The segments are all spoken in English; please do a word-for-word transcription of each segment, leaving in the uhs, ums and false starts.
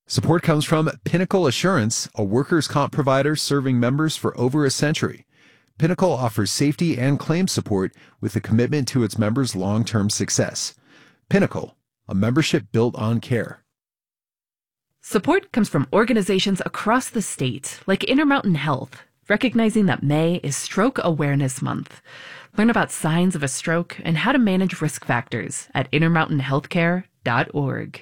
Support comes from Pinnacle Assurance, a workers' comp provider serving members for over a century. Pinnacle offers safety and claim support with a commitment to its members' long-term success. Pinnacle, a membership built on care. Support comes from organizations across the state, like Intermountain Health, recognizing that May is Stroke Awareness Month. Learn about signs of a stroke and how to manage risk factors at intermountain healthcare dot org.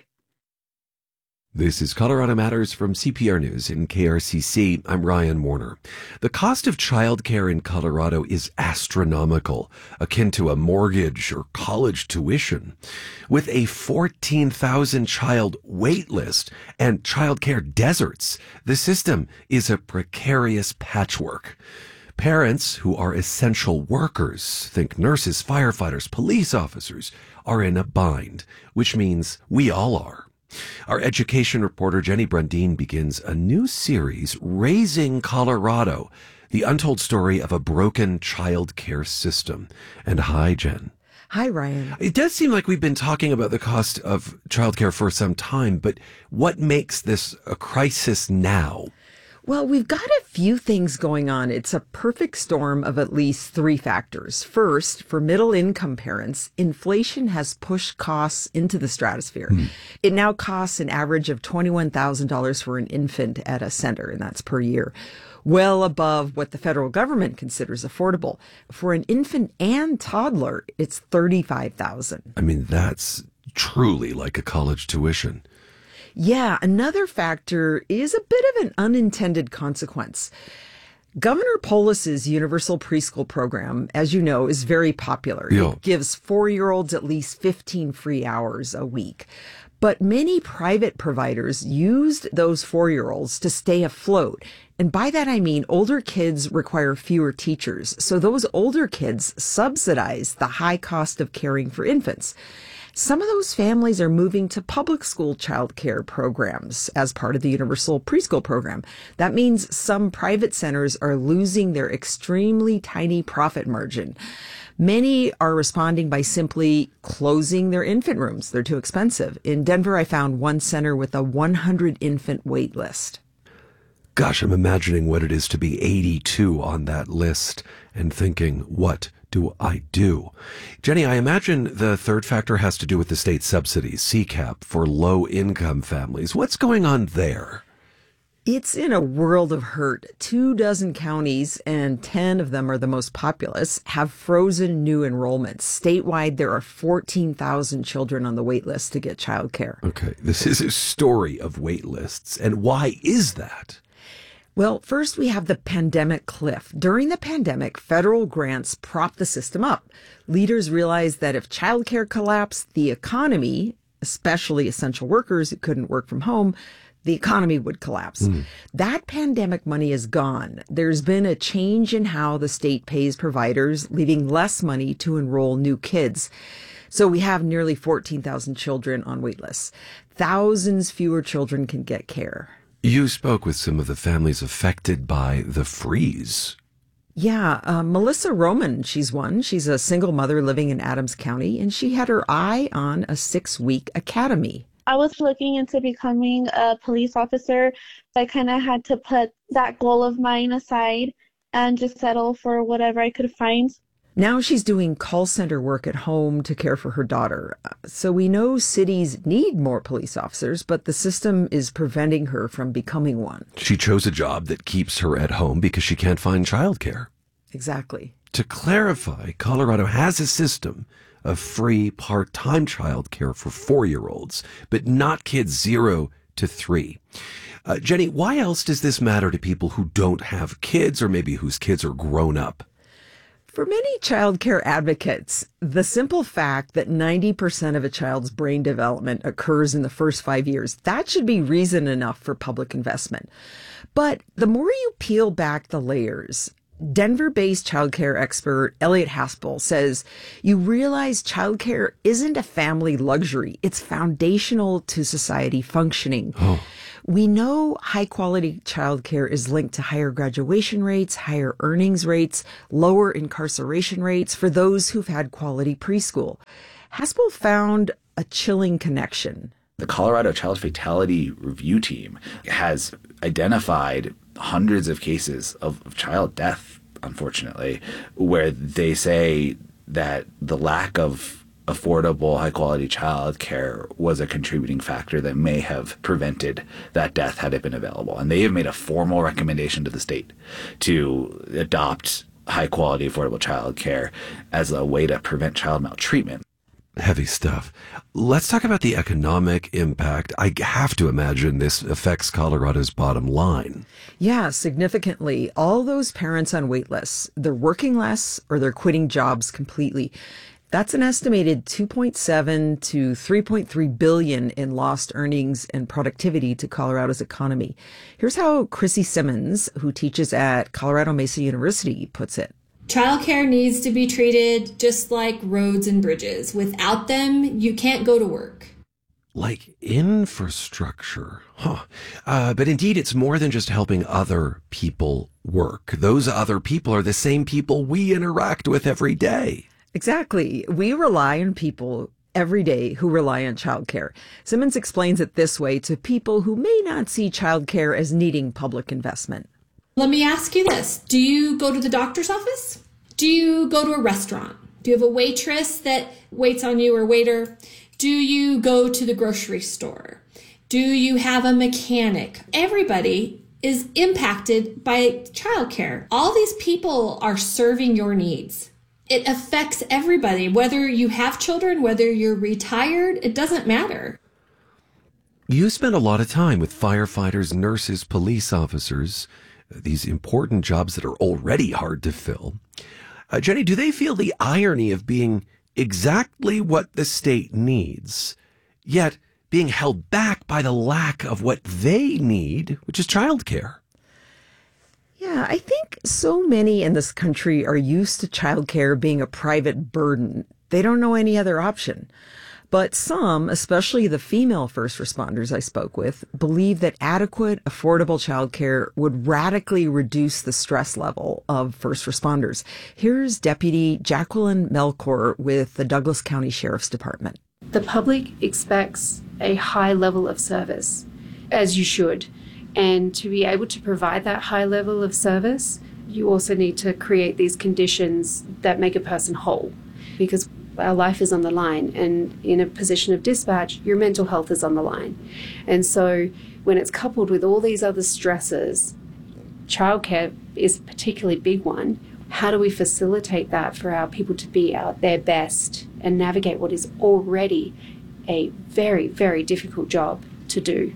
This is Colorado Matters from C P R News in K R C C. I'm Ryan Warner. The cost of childcare in Colorado is astronomical, akin to a mortgage or college tuition. With a fourteen thousand child wait list and childcare deserts, the system is a precarious patchwork. Parents who are essential workers, think nurses, firefighters, police officers, are in a bind, which means we all are. Our education reporter Jenny Brundin begins a new series, Raising Colorado, the untold story of a broken child care system. And hi, Jen. Hi, Ryan. It does seem like we've been talking about the cost of childcare for some time, but what makes this a crisis now? Well, we've got a few things going on. It's a perfect storm of at least three factors. First, for middle-income parents, inflation has pushed costs into the stratosphere. Hmm. It now costs an average of twenty-one thousand dollars for an infant at a center, and that's per year, well above what the federal government considers affordable. For an infant and toddler, it's thirty-five thousand dollars. I mean, that's truly like a college tuition. Yeah, another factor is a bit of an unintended consequence. Governor Polis's universal preschool program, as you know, is very popular. Yeah. It gives four-year-olds at least fifteen free hours a week. But many private providers used those four-year-olds to stay afloat. And by that, I mean older kids require fewer teachers. So those older kids subsidize the high cost of caring for infants. Some of those families are moving to public school child care programs as part of the universal preschool program. That means some private centers are losing their extremely tiny profit margin. Many are responding by simply closing their infant rooms. They're too expensive. In Denver, I found one center with a one hundred infant wait list. Gosh, I'm imagining what it is to be eighty-two on that list and thinking, what do I do? Jenny, I imagine the third factor has to do with the state subsidies, C CAP, for low-income families. What's going on there? It's in a world of hurt. Two dozen counties, and ten of them are the most populous, have frozen new enrollments. Statewide, there are fourteen thousand children on the wait list to get childcare. Okay, this is a story of wait lists. And why is that? Well, first we have the pandemic cliff. During the pandemic, federal grants propped the system up. Leaders realized that if childcare collapsed, the economy, especially essential workers who couldn't work from home, the economy would collapse. Mm. That pandemic money is gone. There's been a change in how the state pays providers, leaving less money to enroll new kids. So we have nearly fourteen thousand children on wait lists. Thousands fewer children can get care. You spoke with some of the families affected by the freeze. Yeah, uh, Melissa Roman, she's one. She's a single mother living in Adams County, and she had her eye on a six-week academy. I was looking into becoming a police officer. I kind of had to put that goal of mine aside and just settle for whatever I could find. Now she's doing call center work at home to care for her daughter. So we know cities need more police officers, but the system is preventing her from becoming one. She chose a job that keeps her at home because she can't find childcare. Exactly. To clarify, Colorado has a system of free part-time childcare for four-year-olds, but not kids zero to three. Uh, Jenny, why else does this matter to people who don't have kids or maybe whose kids are grown up? For many child care advocates, the simple fact that ninety percent of a child's brain development occurs in the first five years, that should be reason enough for public investment. But the more you peel back the layers, Denver-based childcare expert Elliot Haspel says you realize childcare isn't a family luxury. It's foundational to society functioning. Oh. We know high-quality childcare is linked to higher graduation rates, higher earnings rates, lower incarceration rates for those who've had quality preschool. Haspel found a chilling connection. The Colorado Child Fatality Review Team has identified hundreds of cases of, of child death, unfortunately, where they say that the lack of affordable, high-quality child care was a contributing factor that may have prevented that death had it been available. And they have made a formal recommendation to the state to adopt high-quality, affordable child care as a way to prevent child maltreatment. Heavy stuff. Let's talk about the economic impact. I have to imagine this affects Colorado's bottom line. Yeah, significantly. All those parents on wait lists, they're working less or they're quitting jobs completely. That's an estimated two point seven to three point three billion in lost earnings and productivity to Colorado's economy. Here's how Chrissy Simmons, who teaches at Colorado Mesa University, puts it. Childcare needs to be treated just like roads and bridges. Without them, you can't go to work. Like infrastructure. Huh. Uh, but indeed, it's more than just helping other people work. Those other people are the same people we interact with every day. Exactly. We rely on people every day who rely on childcare. Simmons explains it this way to people who may not see childcare as needing public investment. Let me ask you this. Do you go to the doctor's office? Do you go to a restaurant? Do you have a waitress that waits on you or waiter? Do you go to the grocery store? Do you have a mechanic? Everybody is impacted by childcare. All these people are serving your needs. It affects everybody, whether you have children, whether you're retired, it doesn't matter. You spend a lot of time with firefighters, nurses, police officers, these important jobs that are already hard to fill. Uh, Jenny, do they feel the irony of being exactly what the state needs, yet being held back by the lack of what they need, which is childcare? Yeah, I think so many in this country are used to childcare being a private burden. They don't know any other option. But some, especially the female first responders I spoke with, believe that adequate, affordable childcare would radically reduce the stress level of first responders. Here's Deputy Jacqueline Melchor with the Douglas County Sheriff's Department. The public expects a high level of service, as you should. And to be able to provide that high level of service, you also need to create these conditions that make a person whole. Because our life is on the line, and in a position of dispatch, your mental health is on the line. And so when it's coupled with all these other stresses, childcare is a particularly big one. How do we facilitate that for our people to be at their best and navigate what is already a very, very difficult job to do?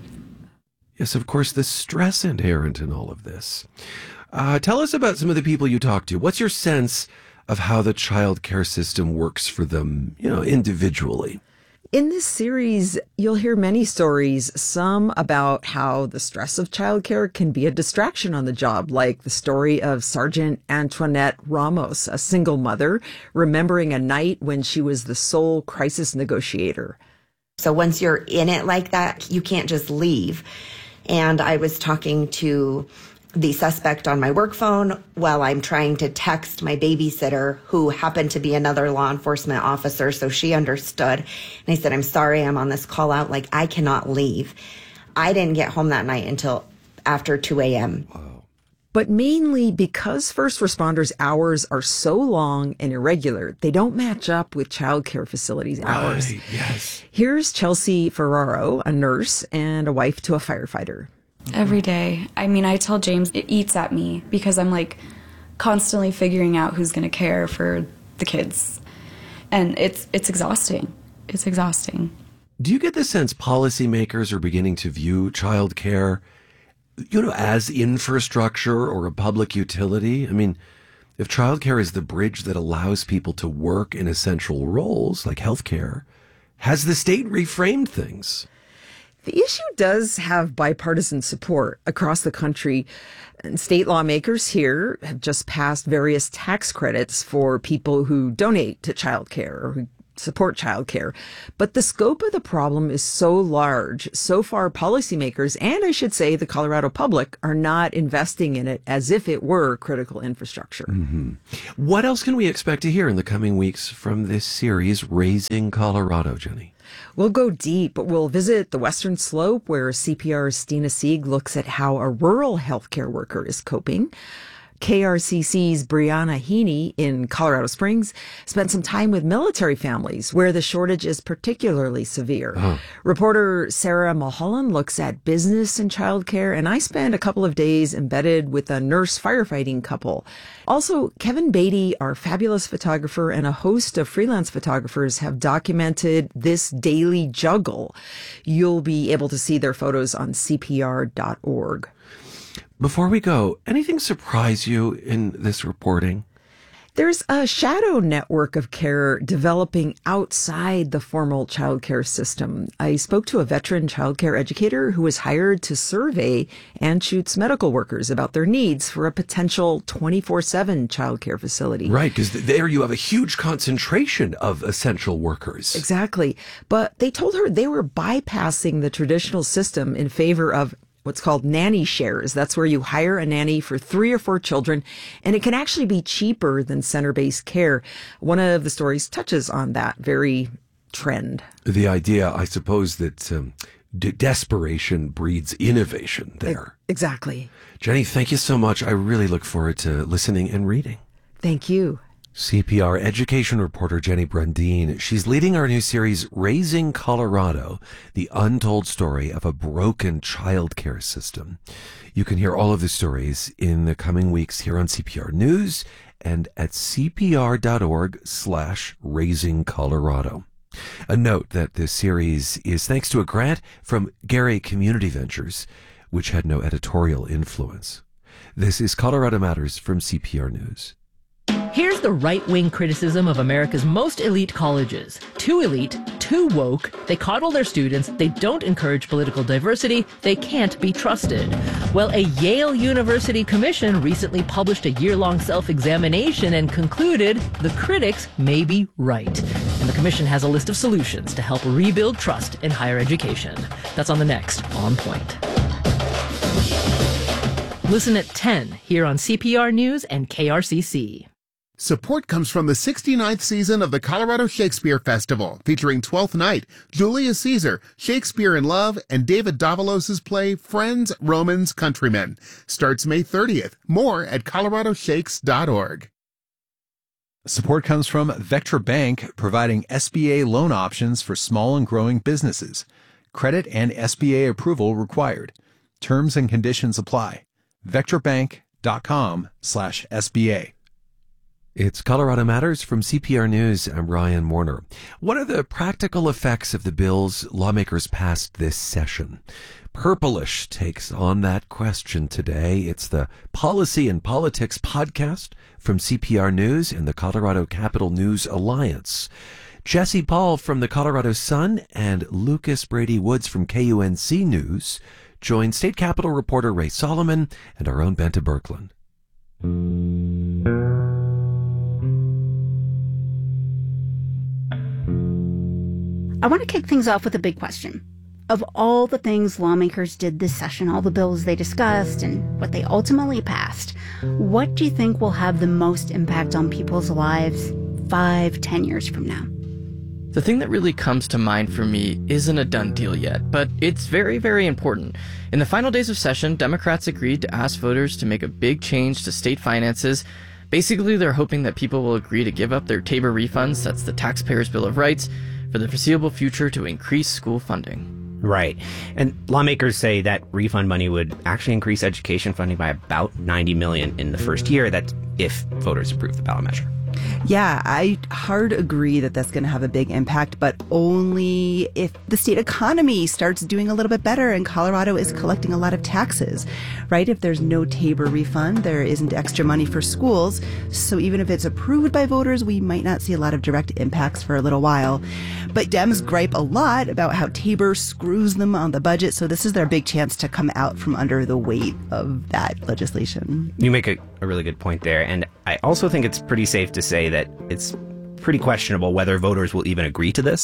Yes, of course, the stress inherent in all of this. Uh, tell us about some of the people you talked to. What's your sense of how the child care system works for them, you know, individually? In this series, you'll hear many stories, some about how the stress of childcare can be a distraction on the job, like the story of Sergeant Antoinette Ramos, a single mother, remembering a night when she was the sole crisis negotiator. So once you're in it like that, you can't just leave. And I was talking to the suspect on my work phone while I'm trying to text my babysitter, who happened to be another law enforcement officer, so she understood. And I said, I'm sorry, I'm on this call out. Like, I cannot leave. I didn't get home that night until after two a.m. Wow. But mainly because first responders' hours are so long and irregular, they don't match up with childcare facilities' hours. Right, yes. Here's Chelsea Ferraro, a nurse and a wife to a firefighter. Every day. I mean, I tell James it eats at me because I'm like constantly figuring out who's going to care for the kids. And it's it's exhausting. It's exhausting. Do you get the sense policymakers are beginning to view childcare, you know, as infrastructure or a public utility? I mean, if childcare is the bridge that allows people to work in essential roles like healthcare, has the state reframed things? The issue does have bipartisan support across the country. And state lawmakers here have just passed various tax credits for people who donate to childcare or who support childcare. But the scope of the problem is so large. So far, policymakers, and I should say the Colorado public, are not investing in it as if it were critical infrastructure. Mm-hmm. What else can we expect to hear in the coming weeks from this series, Raising Colorado, Jenny? We'll go deep. We'll visit the Western Slope, where C P R's Stina Sieg looks at how a rural healthcare worker is coping. K R C C's Brianna Heaney in Colorado Springs spent some time with military families where the shortage is particularly severe. Oh. Reporter Sarah Mulholland looks at business and childcare, and I spent a couple of days embedded with a nurse firefighting couple. Also, Kevin Beatty, our fabulous photographer, and a host of freelance photographers have documented this daily juggle. You'll be able to see their photos on C P R dot org. Before we go, anything surprise you in this reporting? There's a shadow network of care developing outside the formal childcare system. I spoke to a veteran childcare educator who was hired to survey Anschutz medical workers about their needs for a potential twenty-four seven childcare facility. Right, because there you have a huge concentration of essential workers. Exactly. But they told her they were bypassing the traditional system in favor of what's called nanny shares. That's where you hire a nanny for three or four children, and it can actually be cheaper than center-based care. One of the stories touches on that very trend. The idea, I suppose, that um, de- desperation breeds innovation there. Exactly. Jenny, thank you so much. I really look forward to listening and reading. Thank you. C P R education reporter Jenny Brundin. She's leading our new series, Raising Colorado, the untold story of a broken childcare system. You can hear all of the stories in the coming weeks here on C P R News and at C P R dot org slash Raising Colorado. A note that this series is thanks to a grant from Gary Community Ventures, which had no editorial influence. This is Colorado Matters from C P R News. Here's the right-wing criticism of America's most elite colleges. Too elite, too woke, they coddle their students, they don't encourage political diversity, they can't be trusted. Well, a Yale University commission recently published a year-long self-examination and concluded the critics may be right. And the commission has a list of solutions to help rebuild trust in higher education. That's on the next On Point. Listen at ten here on C P R News and K R C C. Support comes from the sixty-ninth season of the Colorado Shakespeare Festival, featuring Twelfth Night, Julius Caesar, Shakespeare in Love, and David Davalos' play Friends, Romans, Countrymen. Starts May thirtieth. More at colorado shakes dot org. Support comes from Vectra Bank, providing S B A loan options for small and growing businesses. Credit and S B A approval required. Terms and conditions apply. vectra bank dot com slash S B A. It's Colorado Matters from C P R News. I'm Ryan Warner. What are the practical effects of the bills lawmakers passed this session? Purplish takes on that question today. It's the Policy and Politics podcast from C P R News and the Colorado Capital News Alliance. Jesse Paul from the Colorado Sun and Lucas Brady Woods from K U N C News join State Capitol reporter Ray Solomon and our own Benta Birkeland. I want to kick things off with a big question. Of all the things lawmakers did this session, all the bills they discussed and what they ultimately passed, what do you think will have the most impact on people's lives five, ten years from now? The thing that really comes to mind for me isn't a done deal yet, but it's very, very important. In the final days of session, Democrats agreed to ask voters to make a big change to state finances. Basically, they're hoping that people will agree to give up their Tabor refunds, that's the Taxpayers' Bill of Rights, for the foreseeable future to increase school funding. Right. And lawmakers say that refund money would actually increase education funding by about ninety million dollars in the first year. That's if voters approve the ballot measure. Yeah, I hard agree that that's going to have a big impact, but only if the state economy starts doing a little bit better and Colorado is collecting a lot of taxes, right? If there's no Tabor refund, there isn't extra money for schools. So even if it's approved by voters, we might not see a lot of direct impacts for a little while. But Dems gripe a lot about how Tabor screws them on the budget. So this is their big chance to come out from under the weight of that legislation. You make a, a really good point there. And I also think it's pretty safe to say that it's pretty questionable whether voters will even agree to this.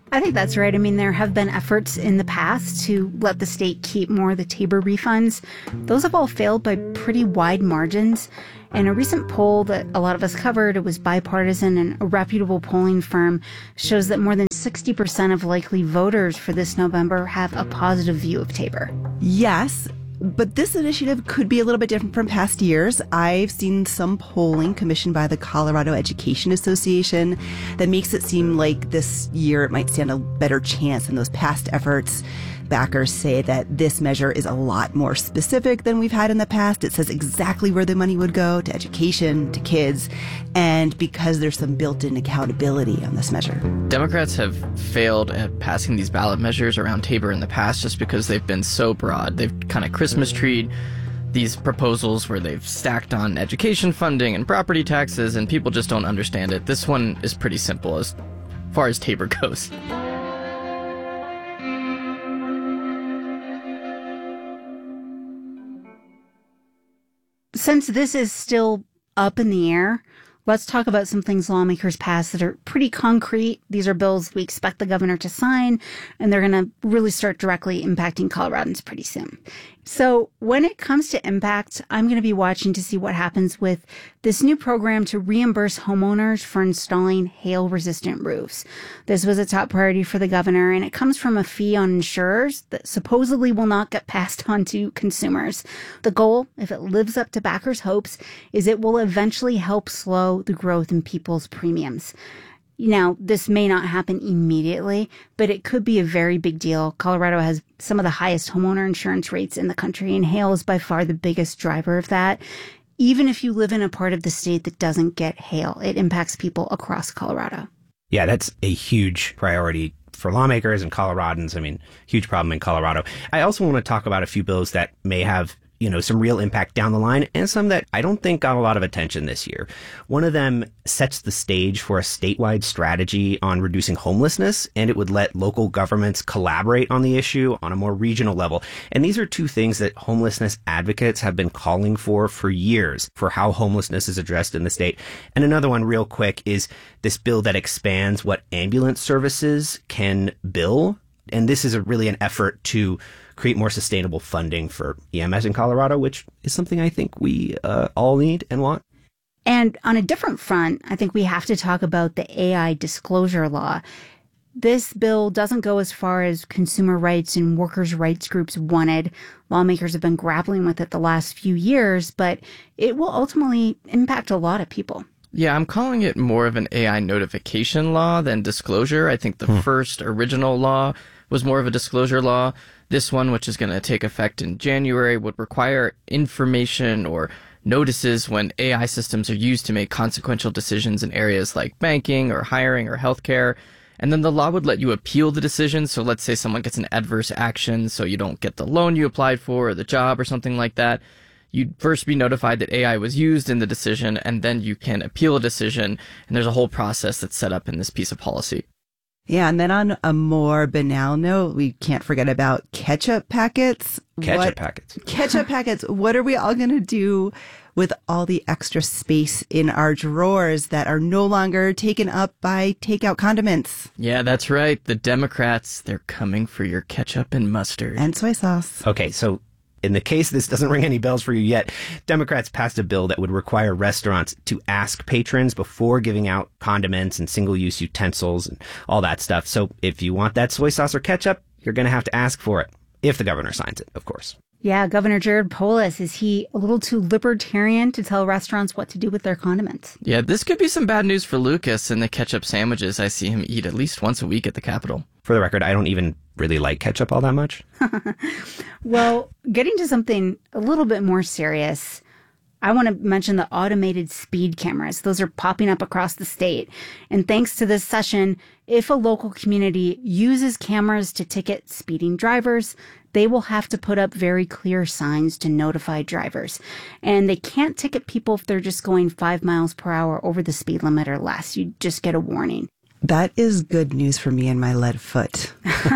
I think that's right. I mean, there have been efforts in the past to let the state keep more of the Tabor refunds. Those have all failed by pretty wide margins. And a recent poll that a lot of us covered, it was bipartisan and a reputable polling firm, shows that more than sixty percent of likely voters for this November have a positive view of Tabor. Yes, but this initiative could be a little bit different from past years. I've seen some polling commissioned by the Colorado Education Association that makes it seem like this year it might stand a better chance than those past efforts. Backers say that this measure is a lot more specific than we've had in the past. It says exactly where the money would go, to education, to kids, and because there's some built-in accountability on this measure. Democrats have failed at passing these ballot measures around Tabor in the past just because they've been so broad. They've kind of Christmas treed these proposals where they've stacked on education funding and property taxes, and people just don't understand it. This one is pretty simple as far as Tabor goes. Since this is still up in the air, let's talk about some things lawmakers passed that are pretty concrete. These are bills we expect the governor to sign, and they're going to really start directly impacting Coloradans pretty soon. So when it comes to impact, I'm going to be watching to see what happens with this new program to reimburse homeowners for installing hail-resistant roofs. This was a top priority for the governor, and it comes from a fee on insurers that supposedly will not get passed on to consumers. The goal, if it lives up to backers' hopes, is it will eventually help slow the growth in people's premiums. Now, this may not happen immediately, but it could be a very big deal. Colorado has some of the highest homeowner insurance rates in the country, and hail is by far the biggest driver of that. Even if you live in a part of the state that doesn't get hail, it impacts people across Colorado. Yeah, that's a huge priority for lawmakers and Coloradans. I mean, huge problem in Colorado. I also want to talk about a few bills that may have, you know, some real impact down the line, and some that I don't think got a lot of attention this year. One of them sets the stage for a statewide strategy on reducing homelessness, and it would let local governments collaborate on the issue on a more regional level. And these are two things that homelessness advocates have been calling for for years, for how homelessness is addressed in the state. And another one real quick is this bill that expands what ambulance services can bill. And this is a really an effort to create more sustainable funding for E M S in Colorado, which is something I think we uh, all need and want. And on a different front, I think we have to talk about the A I disclosure law. This bill doesn't go as far as consumer rights and workers' rights groups wanted. Lawmakers have been grappling with it the last few years, but it will ultimately impact a lot of people. Yeah, I'm calling it more of an A I notification law than disclosure. I think the hmm. first original law was more of a disclosure law. This one, which is going to take effect in January, would require information or notices when A I systems are used to make consequential decisions in areas like banking or hiring or healthcare. And then the law would let you appeal the decision. So let's say someone gets an adverse action, so you don't get the loan you applied for or the job or something like that. You'd first be notified that A I was used in the decision, and then you can appeal a decision. And there's a whole process that's set up in this piece of policy. Yeah, and then on a more banal note, we can't forget about ketchup packets. Ketchup what, packets. Ketchup packets. What are we all going to do with all the extra space in our drawers that are no longer taken up by takeout condiments? Yeah, that's right. The Democrats, they're coming for your ketchup and mustard. And soy sauce. Okay, so in the case this doesn't ring any bells for you yet, Democrats passed a bill that would require restaurants to ask patrons before giving out condiments and single-use utensils and all that stuff. So if you want that soy sauce or ketchup, you're going to have to ask for it, if the governor signs it, of course. Yeah, Governor Jared Polis, is he a little too libertarian to tell restaurants what to do with their condiments? Yeah, this could be some bad news for Lucas and the ketchup sandwiches I see him eat at least once a week at the Capitol. For the record, I don't even really like ketchup all that much. Well, getting to something a little bit more serious, I want to mention the automated speed cameras. Those are popping up across the state. And thanks to this session, if a local community uses cameras to ticket speeding drivers, they will have to put up very clear signs to notify drivers. And they can't ticket people if they're just going five miles per hour over the speed limit or less. You just get a warning. That is good news for me and my lead foot.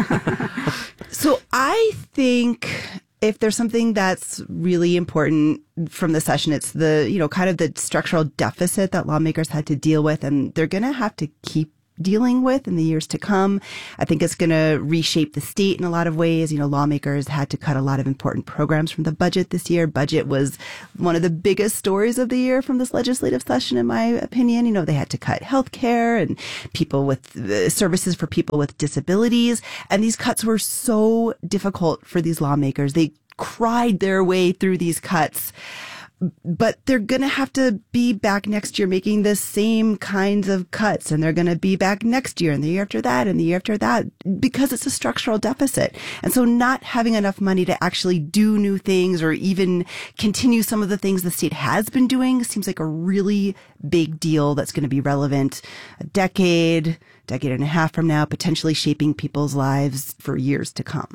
So I think if there's something that's really important from the session, it's the, you know, kind of the structural deficit that lawmakers had to deal with, and they're going to have to keep dealing with in the years to come. I think it's going to reshape the state in a lot of ways. You know, lawmakers had to cut a lot of important programs from the budget this year. Budget was one of the biggest stories of the year from this legislative session, in my opinion. You know, they had to cut healthcare and people with uh, services for people with disabilities. And these cuts were so difficult for these lawmakers. They cried their way through these cuts. But they're going to have to be back next year making the same kinds of cuts. And they're going to be back next year and the year after that and the year after that because it's a structural deficit. And so not having enough money to actually do new things or even continue some of the things the state has been doing seems like a really big deal that's going to be relevant a decade, decade and a half from now, potentially shaping people's lives for years to come.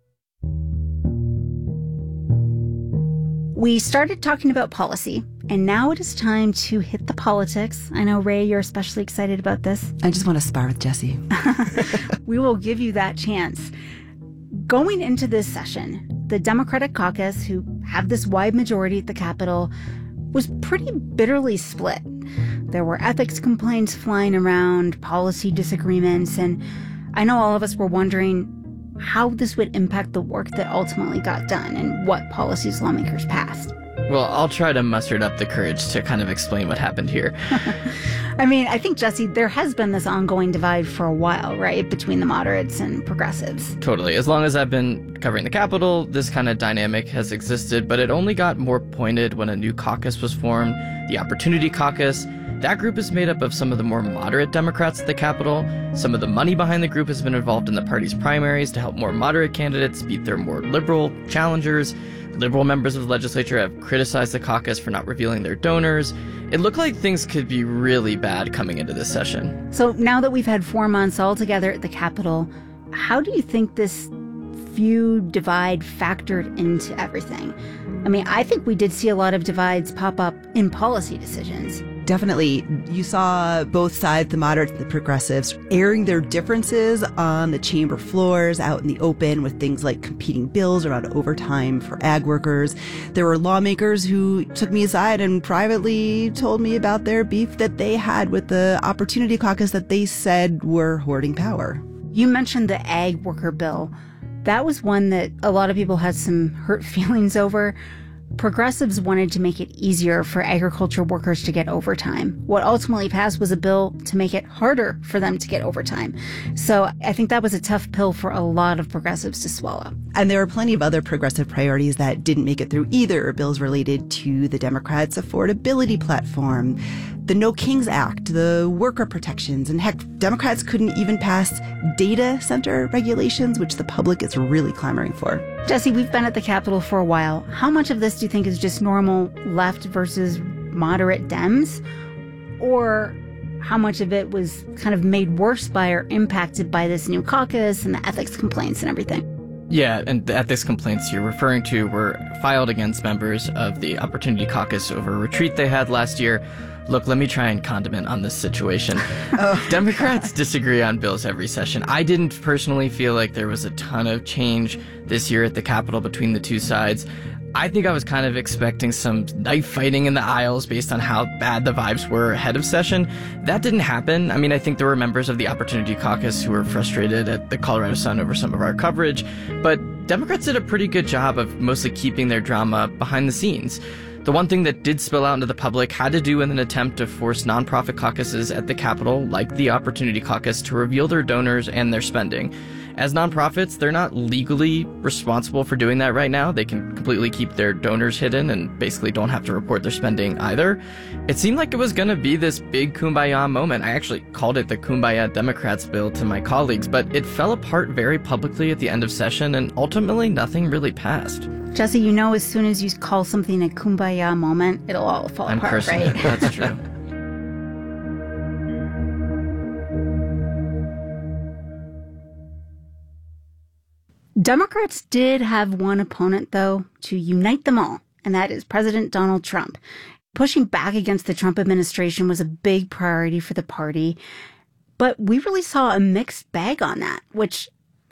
We started talking about policy, and now it is time to hit the politics. I know, Ray, you're especially excited about this. I just want to spar with Jesse. We will give you that chance. Going into this session, the Democratic caucus, who have this wide majority at the Capitol, was pretty bitterly split. There were ethics complaints flying around, policy disagreements, and I know all of us were wondering how this would impact the work that ultimately got done and what policies lawmakers passed. Well, I'll try to muster up the courage to kind of explain what happened here. I mean, I think, Jesse, there has been this ongoing divide for a while, right, between the moderates and progressives. Totally. As long as I've been covering the Capitol, this kind of dynamic has existed, but it only got more pointed when a new caucus was formed, the Opportunity Caucus. That group is made up of some of the more moderate Democrats at the Capitol. Some of the money behind the group has been involved in the party's primaries to help more moderate candidates beat their more liberal challengers. Liberal members of the legislature have criticized the caucus for not revealing their donors. It looked like things could be really bad coming into this session. So now that we've had four months all together at the Capitol, how do you think this feud divide factored into everything? I mean, I think we did see a lot of divides pop up in policy decisions. Definitely. You saw both sides, the moderates and the progressives, airing their differences on the chamber floors out in the open with things like competing bills around overtime for ag workers. There were lawmakers who took me aside and privately told me about their beef that they had with the Opportunity Caucus that they said were hoarding power. You mentioned the ag worker bill. That was one that a lot of people had some hurt feelings over. Progressives wanted to make it easier for agriculture workers to get overtime. What ultimately passed was a bill to make it harder for them to get overtime. So I think that was a tough pill for a lot of progressives to swallow. And there were plenty of other progressive priorities that didn't make it through either. Bills related to the Democrats' affordability platform, the No Kings Act, the worker protections, and heck, Democrats couldn't even pass data center regulations, which the public is really clamoring for. Jesse, we've been at the Capitol for a while. How much of this do you think is just normal left versus moderate Dems? Or how much of it was kind of made worse by or impacted by this new caucus and the ethics complaints and everything? Yeah, and the ethics complaints you're referring to were filed against members of the Opportunity Caucus over a retreat they had last year. Look, let me try and condiment on this situation. Oh. Democrats disagree on bills every session. I didn't personally feel like there was a ton of change this year at the Capitol between the two sides. I think I was kind of expecting some knife fighting in the aisles based on how bad the vibes were ahead of session. That didn't happen. I mean, I think there were members of the Opportunity Caucus who were frustrated at the Colorado Sun over some of our coverage, but Democrats did a pretty good job of mostly keeping their drama behind the scenes. The one thing that did spill out into the public had to do with an attempt to force nonprofit caucuses at the Capitol, like the Opportunity Caucus, to reveal their donors and their spending. As nonprofits, they're not legally responsible for doing that right now. They can completely keep their donors hidden and basically don't have to report their spending either. It seemed like it was going to be this big kumbaya moment. I actually called it the Kumbaya Democrats bill to my colleagues, but it fell apart very publicly at the end of session, and ultimately nothing really passed. Jesse, you know, as soon as you call something a kumbaya moment, it'll all fall I'm apart, cursing. right? That's true. Democrats did have one opponent, though, to unite them all, and that is President Donald Trump. Pushing back against the Trump administration was a big priority for the party, but we really saw a mixed bag on that, which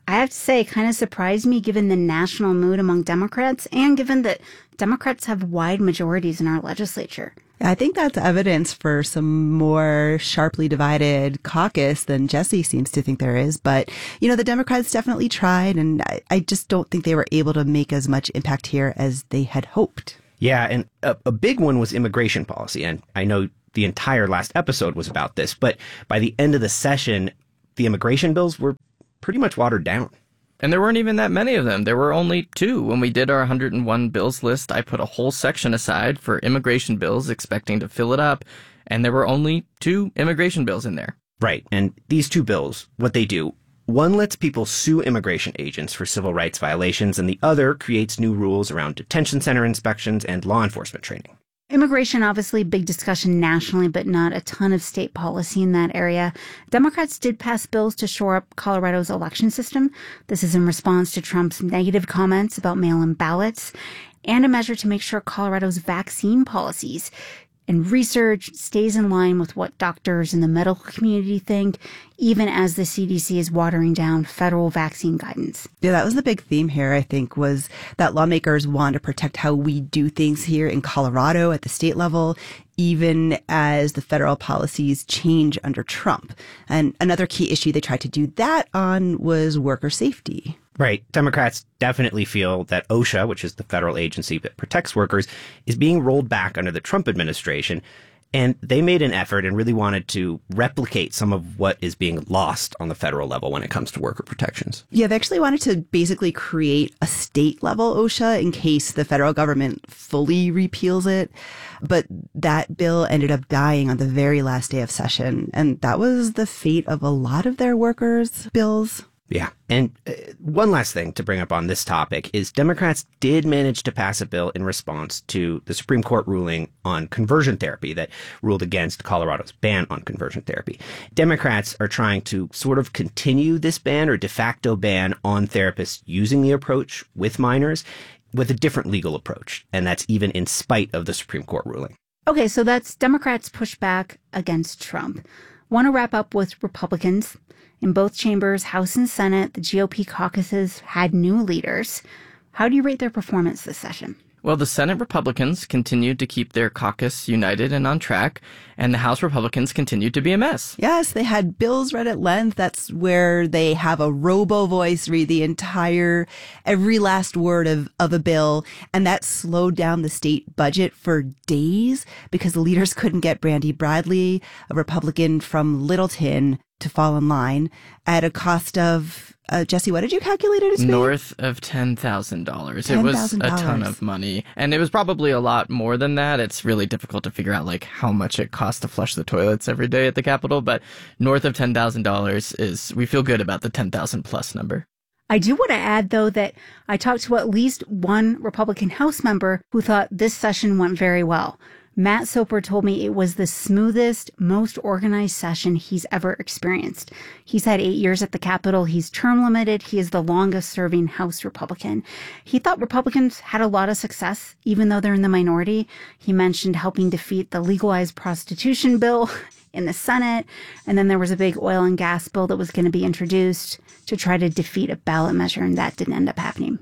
I have to say, kind of surprised me given the national mood among Democrats and given that Democrats have wide majorities in our legislature. I think that's evidence for some more sharply divided caucus than Jesse seems to think there is. But, you know, the Democrats definitely tried, and I, I just don't think they were able to make as much impact here as they had hoped. Yeah, and a, a big one was immigration policy. And I know the entire last episode was about this, but by the end of the session, the immigration bills were pretty much watered down. And there weren't even that many of them. There were only two. When we did our one hundred one bills list, I put a whole section aside for immigration bills, expecting to fill it up. And there were only two immigration bills in there. Right. And these two bills, what they do, one lets people sue immigration agents for civil rights violations, and the other creates new rules around detention center inspections and law enforcement training. Immigration, obviously, big discussion nationally, but not a ton of state policy in that area. Democrats did pass bills to shore up Colorado's election system. This is in response to Trump's negative comments about mail-in ballots and a measure to make sure Colorado's vaccine policies and research stays in line with what doctors in the medical community think, even as the C D C is watering down federal vaccine guidance. Yeah, that was the big theme here, I think, was that lawmakers want to protect how we do things here in Colorado at the state level, even as the federal policies change under Trump. And another key issue they tried to do that on was worker safety. Right. Democrats definitely feel that OSHA, which is the federal agency that protects workers, is being rolled back under the Trump administration. And they made an effort and really wanted to replicate some of what is being lost on the federal level when it comes to worker protections. Yeah, they actually wanted to basically create a state level OSHA in case the federal government fully repeals it. But that bill ended up dying on the very last day of session. And that was the fate of a lot of their workers' bills. Yeah. And uh, one last thing to bring up on this topic is Democrats did manage to pass a bill in response to the Supreme Court ruling on conversion therapy that ruled against Colorado's ban on conversion therapy. Democrats are trying to sort of continue this ban or de facto ban on therapists using the approach with minors with a different legal approach. And that's even in spite of the Supreme Court ruling. Okay, so that's Democrats' pushback against Trump. Want to wrap up with Republicans. In both chambers, House and Senate, the G O P caucuses had new leaders. How do you rate their performance this session? Well, the Senate Republicans continued to keep their caucus united and on track, and the House Republicans continued to be a mess. Yes, they had bills read at length. That's where they have a robo voice read the entire, every last word of, of a bill, and that slowed down the state budget for days because the leaders couldn't get Brandy Bradley, a Republican from Littleton, to fall in line at a cost of, uh, Jesse, what did you calculate it as? North of ten thousand dollars. It was a ton of money. And it was probably a lot more than that. It's really difficult to figure out like how much it costs to flush the toilets every day at the Capitol. But north of ten thousand dollars is, we feel good about the ten thousand plus number. I do want to add, though, that I talked to at least one Republican House member who thought this session went very well. Matt Soper told me it was the smoothest, most organized session he's ever experienced. He's had eight years at the Capitol. He's term limited. He is the longest serving House Republican. He thought Republicans had a lot of success, even though they're in the minority. He mentioned helping defeat the legalized prostitution bill in the Senate. And then there was a big oil and gas bill that was going to be introduced to try to defeat a ballot measure, and that didn't end up happening.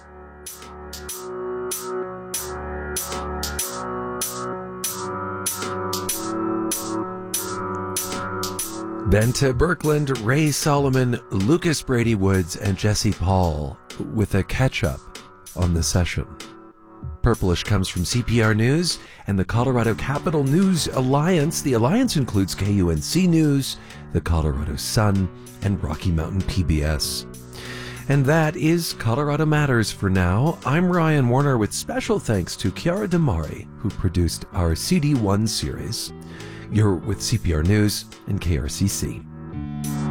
Bente Birkeland, Ray Solomon, Lucas Brady Woods, and Jesse Paul with a catch-up on the session. Purplish comes from C P R News and the Colorado Capital News Alliance. The alliance includes K U N C News, the Colorado Sun, and Rocky Mountain P B S. And that is Colorado Matters for now. I'm Ryan Warner with special thanks to Chiara Damari, who produced our C D one series. You're with C P R News and K R C C.